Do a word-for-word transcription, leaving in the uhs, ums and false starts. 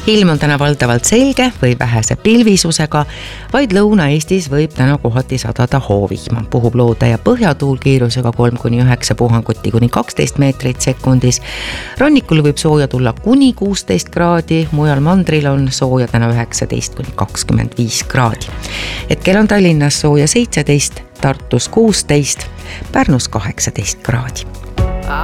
ilm on täna valdavalt selge või vähese pilvisusega, vaid Lõuna-Eestis võib täna kohati sadada hoovihma. Puhub looda ja põhjatuul kiirusega kolm kuni üheksa puhanguti kuni kaksteist meetrit sekundis. Rannikul võib sooja tulla kuni kuusteist kraadi, mujal mandril on sooja täna üheksateist kuni kakskümmend viis kraadi. Hetkel on Tallinnas sooja seitseteist, Tartus kuusteist, Pärnus kaheksateist kraadi.